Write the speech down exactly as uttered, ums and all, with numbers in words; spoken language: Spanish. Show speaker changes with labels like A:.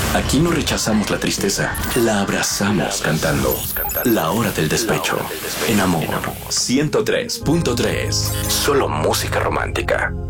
A: Aquí no rechazamos la tristeza, la abrazamos cantando. La hora del despecho. En Amor ciento tres punto tres. Solo música romántica.